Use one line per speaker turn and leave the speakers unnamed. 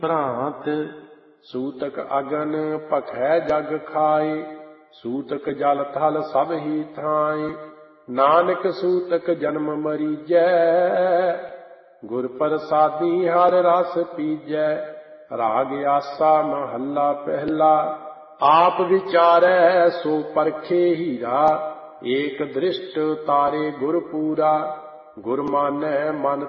ਭ੍ਰਾਂਤ ਸੂਤਕ ਅਗਨ ਭਖੈ ਜਗ ਖਾਏ, ਸੂਤਕ ਜਲ ਥਲ ਸਭ ਹੀ ਥਾਏ। ਨਾਨਕ ਸੂਤਕ ਜਨਮ ਮਰੀਜੈ, ਗੁਰ ਪ੍ਰਸਾਦੀ ਹਰ ਰਸ ਪੀਜੈ। ਰਾਗ ਆਸਾ ਮਹੱਲਾ ਪਹਿਲਾ, ਆਪ ਵਿਚਾਰੈ ਸੋ ਪਰਖੇ ਹੀਰਾ। ਏਕ ਦ੍ਰਿਸ਼ਟ ਤਾਰੇ ਗੁਰ ਪੂਰਾ, ਗੁਰ ਮਾਨੈ ਮਨ